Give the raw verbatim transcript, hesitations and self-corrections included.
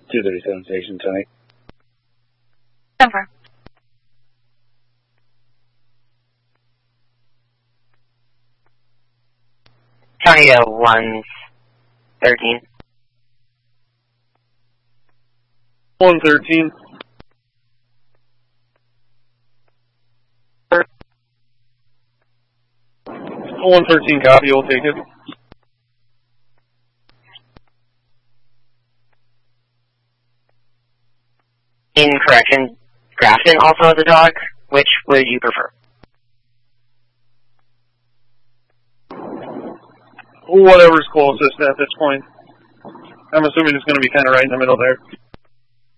two thirty-seven station tonight. Denver. County uh, one thirteen. one thirteen. one thirteen copy, we'll take it. In correction, Grafton also has a dog. Which would you prefer? Whatever's closest at this point. I'm assuming it's going to be kind of right in the middle there.